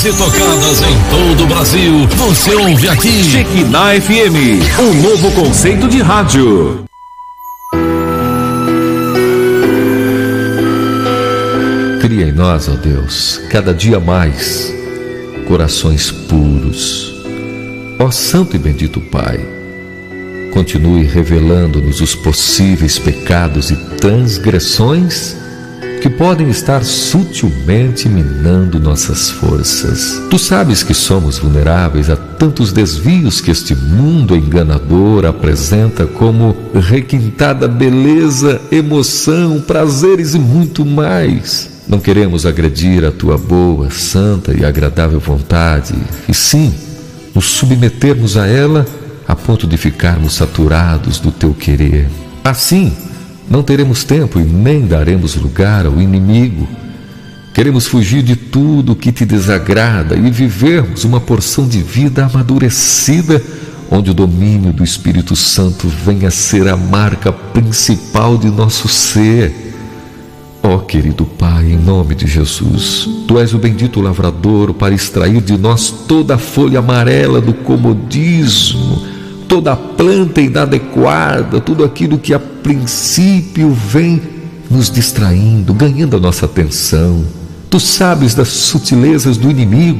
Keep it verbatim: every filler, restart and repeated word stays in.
E tocadas em todo o Brasil, você ouve aqui. Shekinah F M, um novo conceito de rádio. Cria em nós, ó Deus, cada dia mais, corações puros. Ó Santo e bendito Pai, continue revelando-nos os possíveis pecados e transgressões que podem estar sutilmente minando nossas forças. Tu sabes que somos vulneráveis a tantos desvios que este mundo enganador apresenta como requintada beleza, emoção, prazeres e muito mais. Não queremos agredir a tua boa, santa e agradável vontade, e sim, nos submetermos a ela a ponto de ficarmos saturados do teu querer. Assim, não teremos tempo e nem daremos lugar ao inimigo. Queremos fugir de tudo que te desagrada e vivermos uma porção de vida amadurecida, onde o domínio do Espírito Santo venha a ser a marca principal de nosso ser. Ó querido Pai, em nome de Jesus, Tu és o bendito lavrador para extrair de nós toda a folha amarela do comodismo, toda a planta inadequada, tudo aquilo que a princípio vem nos distraindo, ganhando a nossa atenção. Tu sabes das sutilezas do inimigo